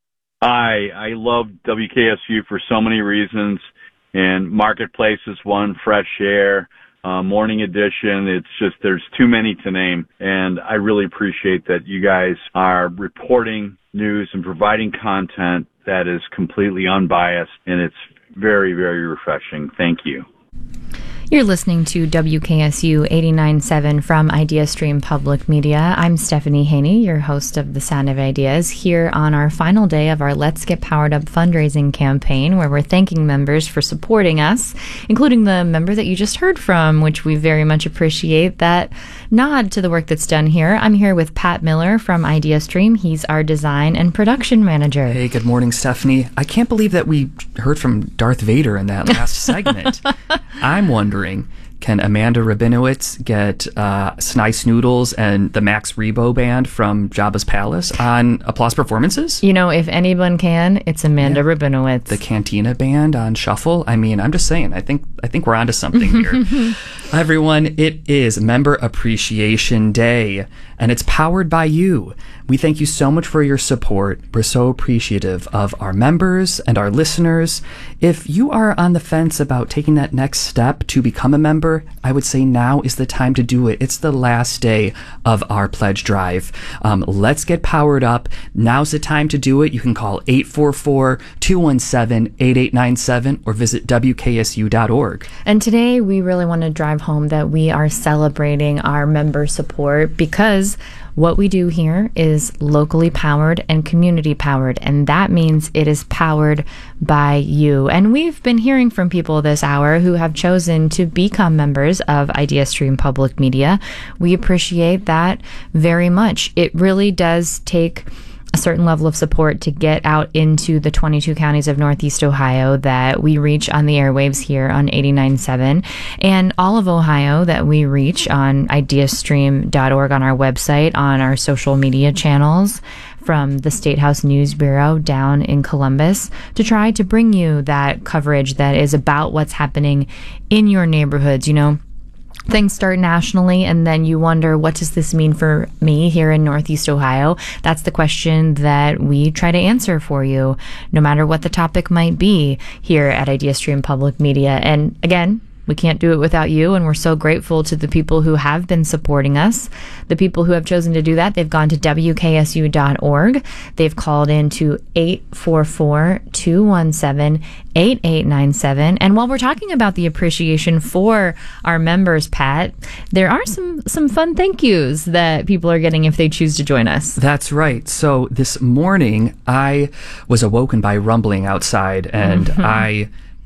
I I love W K S U for so many reasons, and Marketplace is one, Fresh Air, uh, Morning Edition. It's just, there's too many to name, and I really appreciate that you guys are reporting news and providing content that is completely unbiased, and it's very, very refreshing. Thank you. You're listening to W K S U eighty-nine point seven from IdeaStream Public Media. I'm Stephanie Haney, your host of The Sound of Ideas, here on our final day of our Let's Get Powered Up fundraising campaign, where we're thanking members for supporting us, including the member that you just heard from, which we very much appreciate that nod to the work that's done here. I'm here with Pat Miller from IdeaStream. He's our design and production manager. Hey, good morning, Stephanie. I can't believe that we heard from Darth Vader in that last segment. I'm wondering, can Amanda Rabinowitz get uh, Snice Noodles and the Max Rebo Band from Jabba's Palace on Applause Performances? You know, if anyone can, it's Amanda yeah. Rabinowitz. The Cantina Band on Shuffle. I mean, I'm just saying, I think I think we're onto something here. Hi, everyone. It is Member Appreciation Day, and it's powered by you. We thank you so much for your support. We're so appreciative of our members and our listeners. If you are on the fence about taking that next step to become a member, I would say now is the time to do it. It's the last day of our pledge drive. Um, let's get powered up. Now's the time to do it. You can call eight four four, two one seven, eight eight nine seven or visit W K S U dot org. And today we really want to drive home that we are celebrating our member support, because what we do here is locally powered and community powered, and that means it is powered by you. And we've been hearing from people this hour who have chosen to become members of IdeaStream Public Media. We appreciate that very much. It really does take a certain level of support to get out into the twenty-two counties of Northeast Ohio that we reach on the airwaves here on eighty-nine point seven, and all of Ohio that we reach on ideastream dot org, on our website, on our social media channels, from the State House News Bureau down in Columbus, to try to bring you that coverage that is about what's happening in your neighborhoods. You know, things start nationally, and then you wonder, what does this mean for me here in Northeast Ohio? That's the question that we try to answer for you, no matter what the topic might be, here at IdeaStream Public Media. And again, we can't do it without you, and we're so grateful to the people who have been supporting us. The people who have chosen to do that, they've gone to W K S U dot org. They've called in to eight four four, two one seven, eight eight nine seven. And while we're talking about the appreciation for our members, Pat, there are some, some fun thank yous that people are getting if they choose to join us. That's right. So this morning, I was awoken by rumbling outside, and mm-hmm. I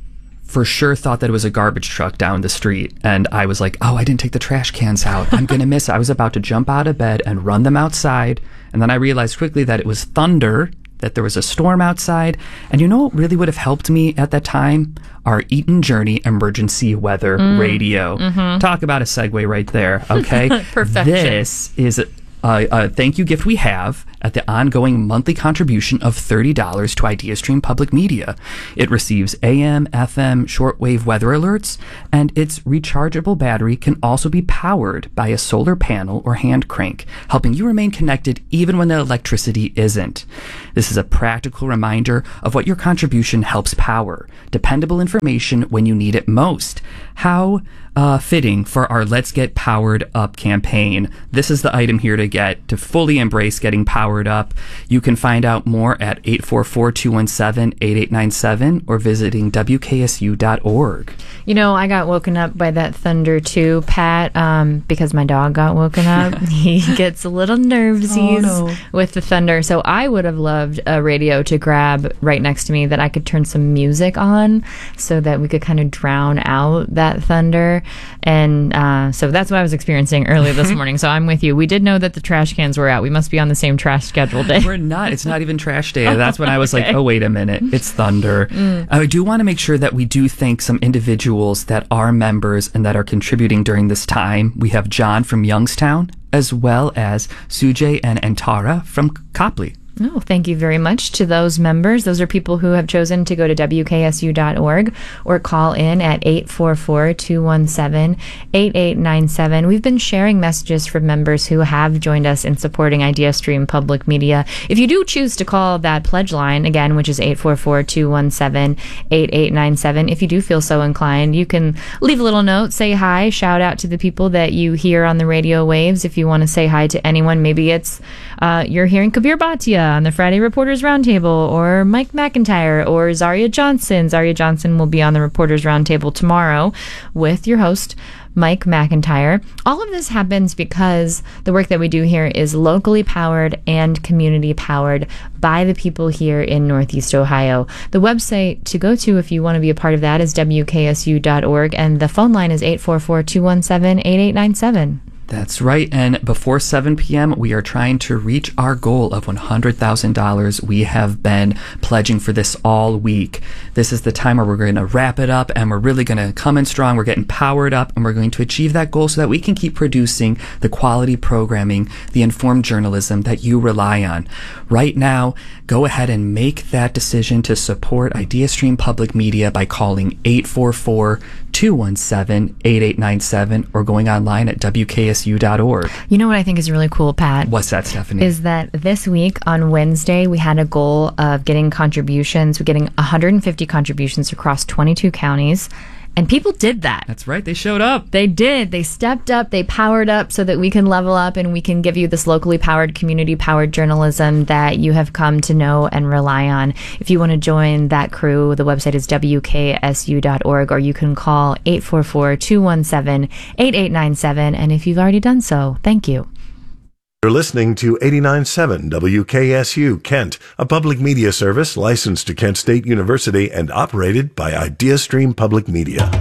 for sure thought that it was a garbage truck down the street. And I was like, oh, I didn't take the trash cans out. I'm going to miss it. I was about to jump out of bed and run them outside. And then I realized quickly that it was thunder, that there was a storm outside. And you know what really would have helped me at that time? Our Eaton Journey emergency weather mm. radio. Mm-hmm. Talk about a segue right there, okay? Perfection. This is a, a, a thank you gift we have at the ongoing monthly contribution of thirty dollars to IdeaStream Public Media. It receives A M, F M, shortwave weather alerts, and its rechargeable battery can also be powered by a solar panel or hand crank, helping you remain connected even when the electricity isn't. This is a practical reminder of what your contribution helps power. Dependable information when you need it most. How uh, fitting for our Let's Get Powered Up campaign. This is the item here to get to fully embrace getting powered up. You can find out more at eight four four, two one seven, eight eight nine seven or visiting W K S U dot org. You know, I got woken up by that thunder too, Pat, um, because my dog got woken up. He gets a little nervesies oh, no. with the thunder. So I would have loved a radio to grab right next to me that I could turn some music on so that we could kind of drown out that thunder. And uh, so that's what I was experiencing earlier this morning. So I'm with you. We did know that the trash cans were out. We must be on the same trash schedule day. We're not. It's not even trash day. That's when I was okay. like, oh, wait a minute. It's thunder. Mm. I do want to make sure that we do thank some individuals that are members and that are contributing during this time. We have John from Youngstown, as well as Sujay and Antara from Copley. Oh, thank you very much to those members. Those are people who have chosen to go to W K S U dot org or call in at eight four four, two one seven, eight eight nine seven. We've been sharing messages from members who have joined us in supporting IdeaStream Public Media. If you do choose to call that pledge line, again, which is eight four four, two one seven, eight eight nine seven, if you do feel so inclined, you can leave a little note, say hi, shout out to the people that you hear on the radio waves. If you want to say hi to anyone, maybe it's uh, you're hearing Kabir Bhatia on the Friday Reporters Roundtable, or Mike McIntyre, or Zaria Johnson. Zaria Johnson will be on the Reporters Roundtable tomorrow with your host, Mike McIntyre. All of this happens because the work that we do here is locally powered and community powered by the people here in Northeast Ohio. The website to go to if you want to be a part of that is W K S U dot org, and the phone line is eight four four, two one seven, eight eight nine seven. That's right. And before seven p.m., we are trying to reach our goal of one hundred thousand dollars. We have been pledging for this all week. This is the time where we're going to wrap it up and we're really going to come in strong. We're getting powered up and we're going to achieve that goal so that we can keep producing the quality programming, the informed journalism that you rely on. Right now, go ahead and make that decision to support IdeaStream Public Media by calling eight four four, two one seven, eight eight nine seven or going online at W K S U dot org. You know what I think is really cool, Pat? What's that, Stephanie? Is that this week on Wednesday, we had a goal of getting contributions. We're getting one hundred fifty contributions across twenty-two counties. And people did that. That's right. They showed up. They did. They stepped up. They powered up so that we can level up and we can give you this locally powered, community powered journalism that you have come to know and rely on. If you want to join that crew, the website is W K S U dot org, or you can call eight four four, two one seven, eight eight nine seven. And if you've already done so, thank you. You're listening to eighty-nine point seven W K S U Kent, a public media service licensed to Kent State University and operated by IdeaStream Public Media.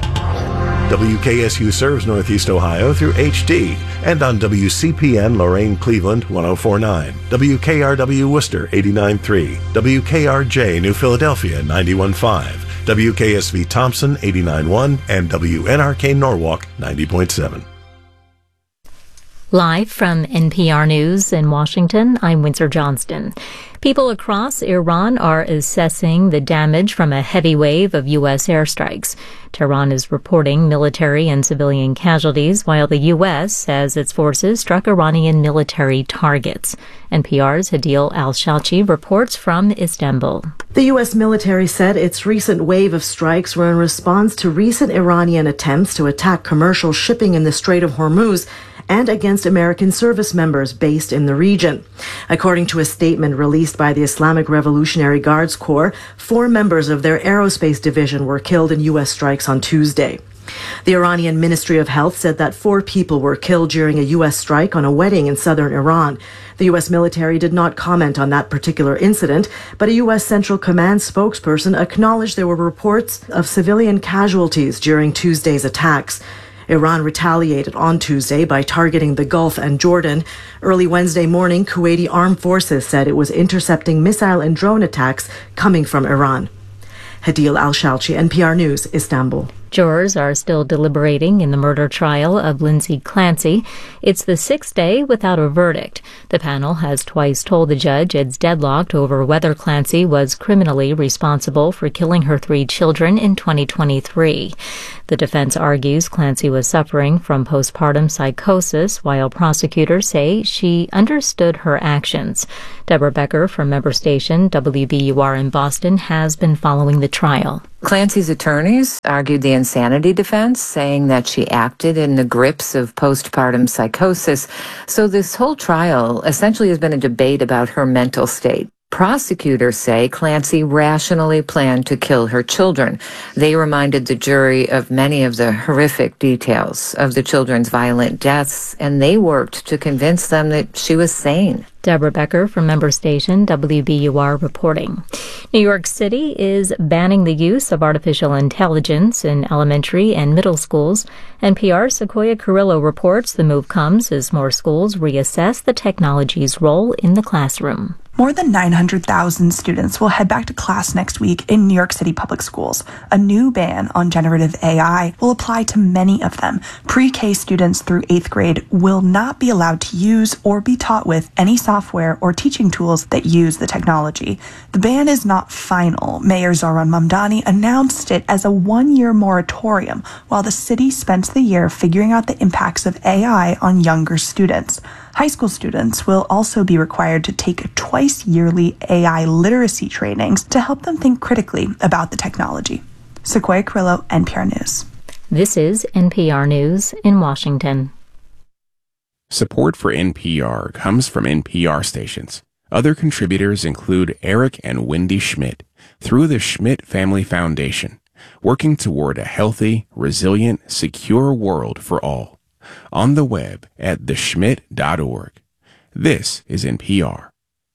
W K S U serves Northeast Ohio through H D and on W C P N Lorain Cleveland one oh four point nine, W K R W Worcester eighty-nine point three, W K R J New Philadelphia ninety-one point five, W K S V Thompson eighty-nine point one, and W N R K Norwalk ninety point seven. Live from N P R News in Washington, I'm Windsor Johnston. People across Iran are assessing the damage from a heavy wave of U S airstrikes. Tehran is reporting military and civilian casualties, while the U S says its forces struck Iranian military targets. N P R's Hadil Al-Shalchi reports from Istanbul. The U S military said its recent wave of strikes were in response to recent Iranian attempts to attack commercial shipping in the Strait of Hormuz and against American service members based in the region. According to a statement released by the Islamic Revolutionary Guards Corps, four members of their aerospace division were killed in U S strikes on Tuesday. The Iranian Ministry of Health said that four people were killed during a U S strike on a wedding in southern Iran. The U S military did not comment on that particular incident, but a U S Central Command spokesperson acknowledged there were reports of civilian casualties during Tuesday's attacks. Iran retaliated on Tuesday by targeting the Gulf and Jordan. Early Wednesday morning, Kuwaiti armed forces said it was intercepting missile and drone attacks coming from Iran. Hadil Al-Shalchi, N P R News, Istanbul. Jurors are still deliberating in the murder trial of Lindsay Clancy. It's the sixth day without a verdict. The panel has twice told the judge it's deadlocked over whether Clancy was criminally responsible for killing her three children in twenty twenty-three. The defense argues Clancy was suffering from postpartum psychosis, while prosecutors say she understood her actions. Deborah Becker from member station W B U R in Boston has been following the trial. Clancy's attorneys argued the insanity defense, saying that she acted in the grips of postpartum psychosis. So this whole trial essentially has been a debate about her mental state. Prosecutors say Clancy rationally planned to kill her children. They reminded the jury of many of the horrific details of the children's violent deaths, and they worked to convince them that she was sane. Deborah Becker from member station W B U R reporting. New York City is banning the use of artificial intelligence in elementary and middle schools. N P R's Sequoia Carrillo reports the move comes as more schools reassess the technology's role in the classroom. More than nine hundred thousand students will head back to class next week in New York City public schools. A new ban on generative A I will apply to many of them. Pre-K students through eighth grade will not be allowed to use or be taught with any software or teaching tools that use the technology. The ban is not final. Mayor Zohran Mamdani announced it as a one-year moratorium while the city spends the year figuring out the impacts of A I on younger students. High school students will also be required to take twice yearly A I literacy trainings to help them think critically about the technology. Sequoia Carrillo, N P R News. This is N P R News in Washington. Support for N P R comes from N P R stations. Other contributors include Eric and Wendy Schmidt through the Schmidt Family Foundation, working toward a healthy, resilient, secure world for all. On the web at the schmidt dot org. This is N P R.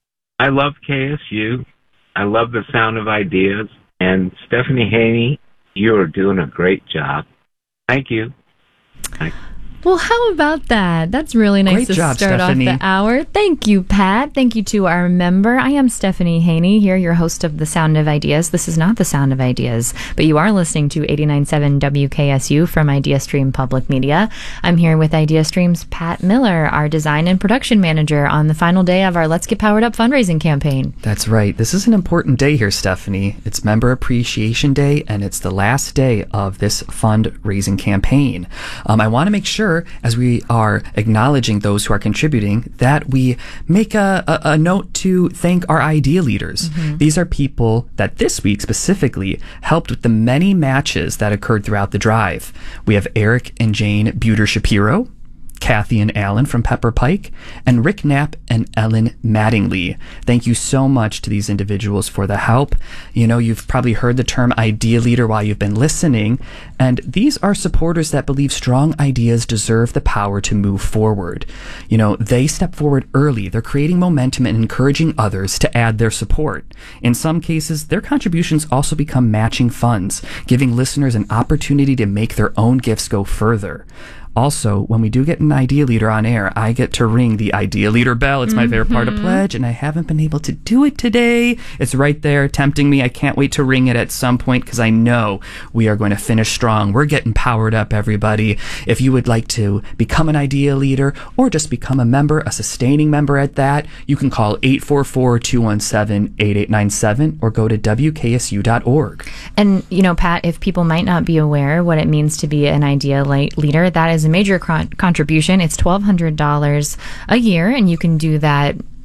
I love K S U. I love the sound of ideas. And Stephanie Haney, you are doing a great job. Thank you. Thank you. Well, how about that? That's really nice Great to job, start Stephanie. off the hour. Thank you, Pat. Thank you to our member. I am Stephanie Haney here, your host of The Sound of Ideas. This is not The Sound of Ideas, but you are listening to eighty-nine point seven W K S U from IdeaStream Public Media. I'm here with IdeaStream's Pat Miller, our design and production manager, on the final day of our Let's Get Powered Up fundraising campaign. That's right. This is an important day here, Stephanie. It's Member Appreciation Day, and it's the last day of this fundraising campaign. Um, I want to make sure, as we are acknowledging those who are contributing, that we make a, a, a note to thank our idea leaders. Mm-hmm. These are people that this week specifically helped with the many matches that occurred throughout the drive. We have Eric and Jane Buter-Shapiro, Kathy and Alan from Pepper Pike, and Rick Knapp and Ellen Mattingly. Thank you so much to these individuals for the help. You know, you've probably heard the term idea leader while you've been listening, and these are supporters that believe strong ideas deserve the power to move forward. You know, they step forward early. They're creating momentum and encouraging others to add their support. In some cases, their contributions also become matching funds, giving listeners an opportunity to make their own gifts go further. Also, when we do get an idea leader on air, I get to ring the idea leader bell. It's my mm-hmm. favorite part of Pledge, and I haven't been able to do it today. It's right there tempting me. I can't wait to ring it at some point because I know we are going to finish strong. We're getting powered up, everybody. If you would like to become an idea leader or just become a member, a sustaining member at that, you can call eight four four, two one seven, eight eight nine seven or go to W K S U dot org. And, you know, Pat, if people might not be aware what it means to be an idea leader, that is a major con- contribution. It's twelve hundred dollars a year, and you can do that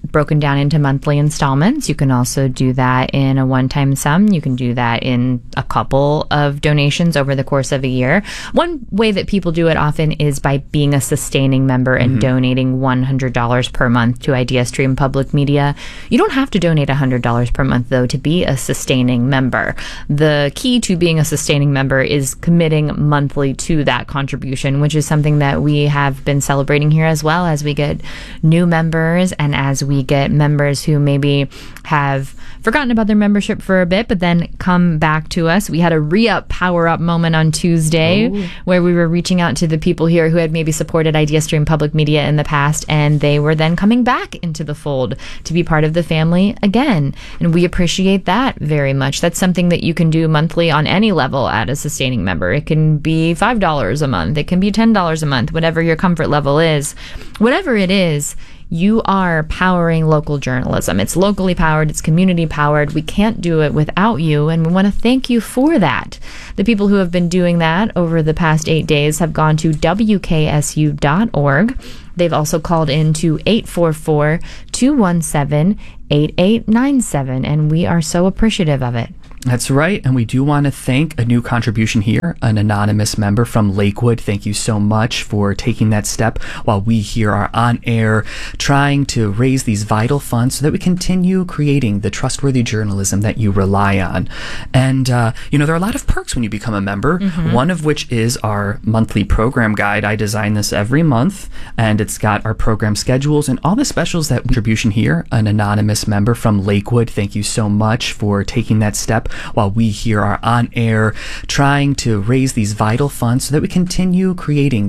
broken down into monthly installments. You can also do that in a one-time sum. You can do that in a couple of donations over the course of a year. One way that people do it often is by being a sustaining member and mm-hmm. donating one hundred dollars per month to IdeaStream Public Media. You don't have to donate one hundred dollars per month, though, to be a sustaining member. The key to being a sustaining member is committing monthly to that contribution, which is something that we have been celebrating here as well as we get new members and as we get members who maybe have forgotten about their membership for a bit, but then come back to us. We had a re-up, power-up moment on Tuesday Ooh. where we were reaching out to the people here who had maybe supported IdeaStream Public Media in the past, and they were then coming back into the fold to be part of the family again. And we appreciate that very much. That's something that you can do monthly on any level at a sustaining member. It can be five dollars a month. It can be ten dollars a month, whatever your comfort level is. Whatever it is, you are powering local journalism. It's locally powered. It's community powered. We can't do it without you, and we want to thank you for that. The people who have been doing that over the past eight days have gone to W K S U dot org. They've also called in to eight four four, two one seven, eight eight nine seven, and we are so appreciative of it. That's right, and we do want to thank a new contribution here, an anonymous member from Lakewood. Thank you so much for taking that step while we here are on air trying to raise these vital funds so that we continue creating the trustworthy journalism that you rely on. And, uh, you know, there are a lot of perks when you become a member, mm-hmm. one of which is our monthly program guide. I design this every month, and it's got our program schedules and all the specials that contribution here, an anonymous member from Lakewood. Thank you so much for taking that step while we here are on air trying to raise these vital funds so that we continue creating